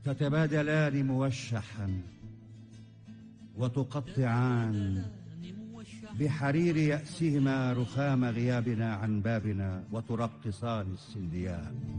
تتبادلان موشحا وتقطعان بحرير يأسهما رخام غيابنا عن بابنا، وترقصان السنديان.